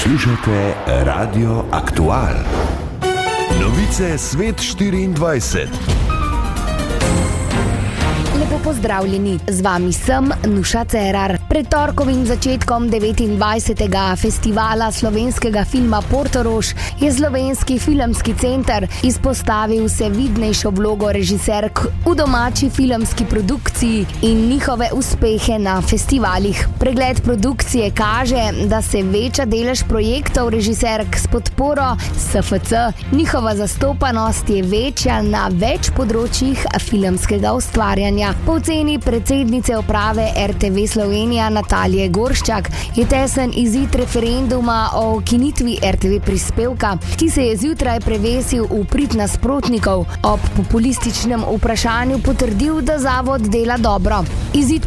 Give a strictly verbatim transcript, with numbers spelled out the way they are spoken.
Poslušate Radio Aktual. Novice Svet štiriindvajset. Lepo pozdravljeni, z vami sem Nuša Cerar. Pred torkovim začetkom devetindvajsetega festivala slovenskega filma Portorož je Slovenski filmski center izpostavil vse vidnejšo vlogo režiserk v domači filmski produkciji in njihove uspehe na festivalih. Pregled produkcije kaže, da se veča delež projektov režiserk s podporo S F C. Njihova zastopanost je večja na več področjih filmskega ustvarjanja. Po oceni predsednice uprave R T V Slovenija Natalije Gorščak je tesen izid referenduma o ukinitvi R T V prispevka, ki se je zjutraj prevesil v prid nasprotnikov, ob populističnem vprašanju potrdil, da zavod dela dobro. Izid